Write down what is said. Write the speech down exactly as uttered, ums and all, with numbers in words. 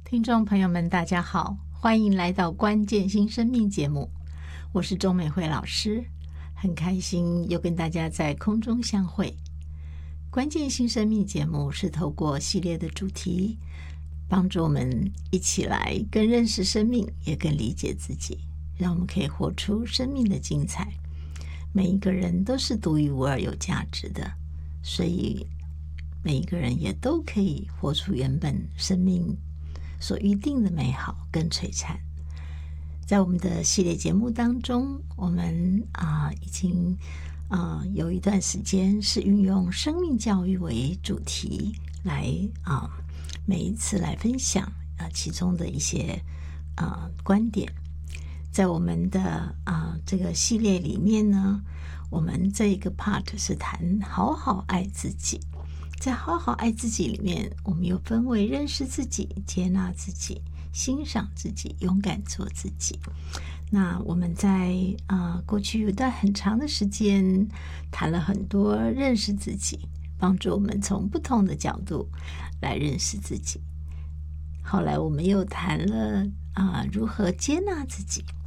听众朋友们大家好，欢迎来到关键新生命节目，我是钟美惠老师，很开心又跟大家在空中相会。关键新生命节目是透过系列的主题，帮助我们一起来更认识生命，也更理解自己，让我们可以活出生命的精彩。每一个人都是独一无二有价值的，所以每一个人也都可以活出原本生命所预定的美好跟璀璨。在我们的系列节目当中，我们啊、呃、已经啊、呃、有一段时间是运用生命教育为主题来啊、呃、每一次来分享啊、呃、其中的一些啊、呃、观点。在我们的啊、呃、这个系列里面呢，我们这一个 part 是谈好好爱自己。在好好爱自己里面，我们又分为认识自己、接纳自己、欣赏自己、勇敢做自己。那我们在啊、呃、过去有一段很长的时间谈了很多认识自己，帮助我们从不同的角度来认识自己。后来我们又谈了啊、呃、如何接纳自己。